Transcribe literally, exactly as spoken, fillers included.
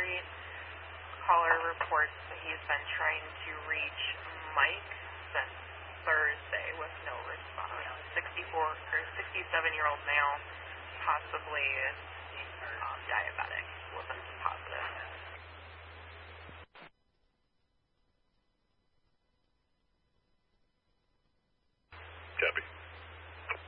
Street. Caller reports that he's been trying to reach Mike since Thursday with no response. sixty-four or sixty-seven year old male, possibly